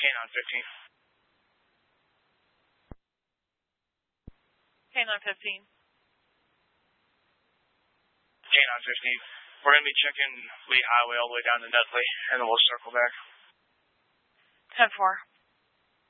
K9 15. K9 15. K9 15. We're going to be checking Lee Highway all the way down to Dudley, and then we'll circle back. 10-4.